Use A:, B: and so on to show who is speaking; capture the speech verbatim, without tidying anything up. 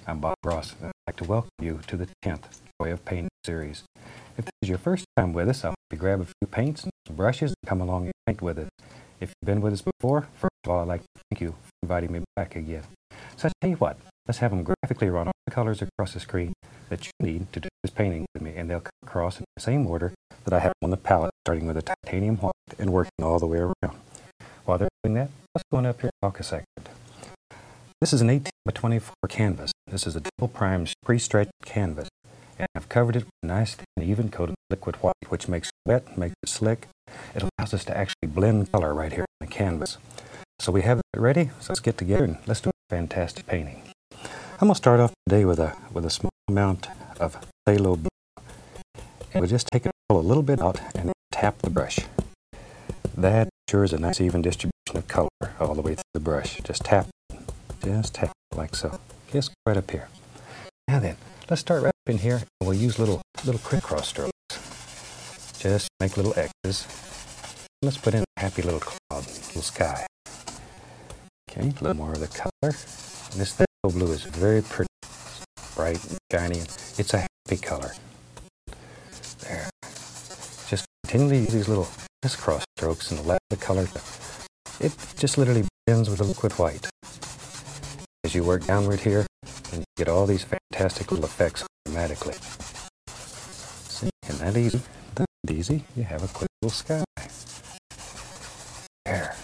A: I'm Bob Ross, and I'd like to welcome you to the tenth Joy of Painting series. If this is your first time with us, I'll help you grab a few paints and some brushes and come along and paint with us. If you've been with us before, first of all, I'd like to thank you for inviting me back again. So I tell you what, let's have them graphically run all the colors across the screen that you need to do this painting with me, and they'll come across in the same order that I have on the palette, starting with a titanium white and working all the way around. While they're doing that, let's go on up here and talk a second. This is an eighteen by twenty-four canvas. This is a double primed pre-stretched canvas, and I've covered it with a nice and even coat of liquid white, which makes it wet, makes it slick. It allows us to actually blend color right here on the canvas. So we have it ready, so let's get together and let's do a fantastic painting. I'm going to start off today with a, with a small amount of phthalo blue. And we'll just take it a little bit out and tap the brush. That ensures a nice even distribution of color all the way through the brush. Just tap, just tap like so. Just right up here. Now then, let's start right up in here, and we'll use little little crisscross strokes. Just make little X's. Let's put in a happy little cloud, little sky. Okay, a little more of the color. And this phthalo blue is very pretty, bright and shiny. It's a happy color. There. Just continually use these little crisscross strokes and allow the color to, it just literally blends with the liquid white. As you work downward here, and you get all these fantastic little effects automatically. See, and that easy, that easy, you have a quick little sky. There.